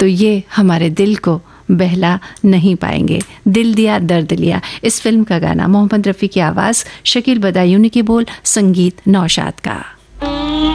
तो ये हमारे दिल को बहला नहीं पाएंगे। दिल दिया दर्द लिया, इस फिल्म का गाना, मोहम्मद रफ़ी की आवाज़, शकील बदायूनी के बोल, संगीत नौशाद का।